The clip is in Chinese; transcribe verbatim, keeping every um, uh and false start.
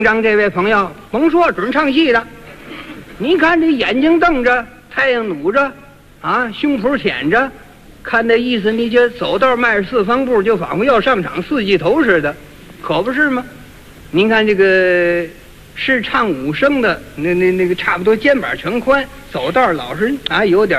张这位朋友，甭说准唱戏的，你看这眼睛瞪着，太阳努着，啊，胸脯显着，看那意思，你就走道迈着四方步，就仿佛要上场四季头似的，可不是吗？您看这个是唱武生的，那那那个差不多肩膀成宽，走道老实啊，有点